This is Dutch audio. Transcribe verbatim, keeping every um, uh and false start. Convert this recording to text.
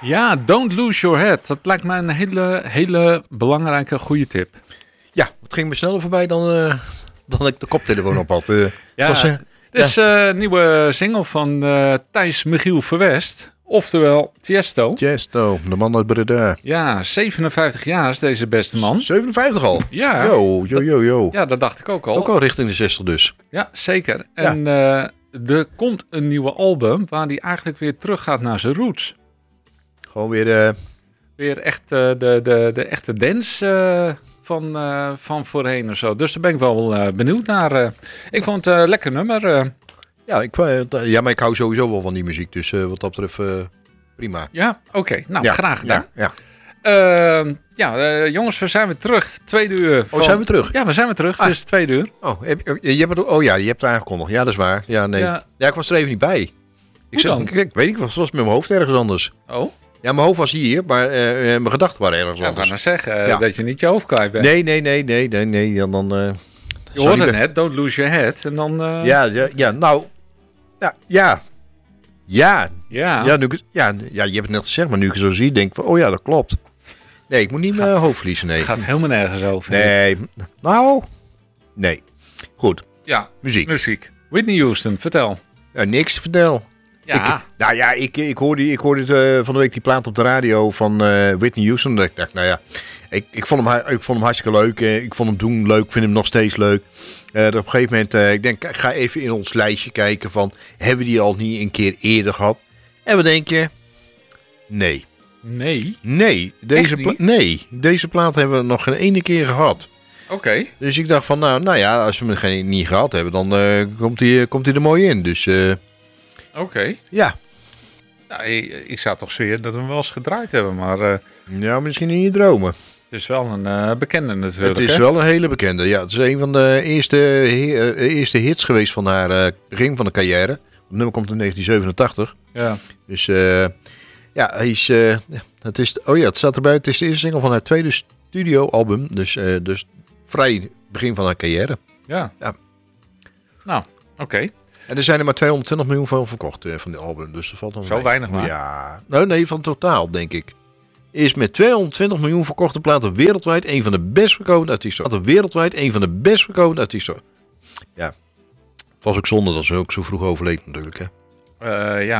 Ja, don't lose your head. Dat lijkt mij een hele, hele belangrijke, goede tip. Ja, het ging me sneller voorbij dan, uh, dan ik de koptelefoon op had. Uh, ja, was, uh, dit is ja. uh, een nieuwe single van uh, Thijs Michiel Verwest. Oftewel Tiesto. Tiesto, de man uit Breda. Ja, zevenenvijftig jaar is deze beste man. zevenenvijftig al? Ja. Yo, yo, yo, yo. Ja, dat dacht ik ook al. Ook al richting de zestig dus. Ja, zeker. En ja. uh, er komt een nieuwe album waar hij eigenlijk weer terug gaat naar zijn roots. Gewoon weer... Uh... Weer echt uh, de, de, de echte dance uh, van, uh, van voorheen of zo. Dus daar ben ik wel uh, benieuwd naar. Uh, ik vond het een uh, lekker nummer. Uh. Ja, ik, ja, maar ik hou sowieso wel van die muziek. Dus uh, wat dat betreft uh, prima. Ja, oké. Okay. Nou, ja, graag gedaan. Ja, ja. Uh, ja uh, jongens, we zijn weer terug. Tweede uur. Van... Oh, zijn we terug? Ja, we zijn weer terug. Ah. Het is tweede uur. Oh, heb, je hebt het, oh ja, je hebt het aangekondigd. Ja, dat is waar. Ja, nee. Ja, ja ik was er even niet bij. Ik, zeg, ik, ik weet niet, wat was met mijn hoofd ergens anders. Oh? Ja, mijn hoofd was hier, maar uh, mijn gedachten waren ergens ja, anders. Ik kan maar zeggen ja. dat je niet je hoofd kwijt bent. Nee, nee, nee, nee, nee, nee. Ja, dan, uh, je hoort het net, don't lose your head. En dan, uh... ja, ja, ja, nou, ja, ja, ja, ja. Ja, nu, ja, ja, je hebt het net gezegd, maar nu ik het zo zie, denk ik van, oh ja, dat klopt. Nee, ik moet niet mijn hoofd verliezen, nee. Het gaat helemaal nergens over. Nee, nou, nee. Goed. Ja, muziek. Muziek. Whitney Houston, vertel. Ja, niks, vertel. Ja. Ik, nou ja, ik, ik hoorde, ik hoorde uh, van de week die plaat op de radio van uh, Whitney Houston. Ik dacht, nou ja, ik, ik, vond hem, ik vond hem hartstikke leuk. Ik vond hem toen leuk, vind hem nog steeds leuk. Uh, op een gegeven moment, uh, ik denk, ik ga even in ons lijstje kijken van, hebben we die al niet een keer eerder gehad? En wat denk je? Nee. Nee? Nee, deze, pla- nee, deze plaat hebben we nog geen ene keer gehad. Oké. Okay. Dus ik dacht van, nou, nou ja, als we hem geen, niet gehad hebben, dan uh, komt hij komt hij er mooi in. Dus... Uh, Oké. Okay. Ja. Nou, ik, ik zou toch zweren dat we hem wel eens gedraaid hebben, maar... Uh, ja, misschien in je dromen. Het is wel een uh, bekende natuurlijk. Het is hè? wel een hele bekende, ja. Het is een van de eerste, he, uh, eerste hits geweest van haar uh, begin van de carrière. Het nummer komt in negentien zevenentachtig. Ja. Dus uh, ja, hij is... Uh, het is oh ja, het staat erbij. Het is de eerste single van haar tweede studioalbum. Dus, uh, dus vrij begin van haar carrière. Ja. Ja. Nou, oké. Okay. En er zijn er maar tweehonderdtwintig miljoen van verkocht uh, van die album. Dus dat valt nog Zo weinig maar? Ja. Nou, nee, van totaal, denk ik. Is met tweehonderdtwintig miljoen verkochte platen wereldwijd een van de best verkopende artiesten. Wereldwijd een van de best verkopende artiesten. Ja. Het was ook zonde dat ze ook zo vroeg overleed natuurlijk, hè. Uh, ja.